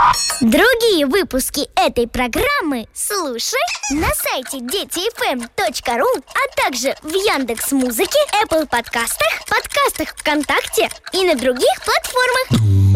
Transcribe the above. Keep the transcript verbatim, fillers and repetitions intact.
Другие выпуски этой программы слушай на сайте дети эф эм точка ру, а также в Яндекс.Музыке, Apple подкастах, подкастах ВКонтакте и на других платформах.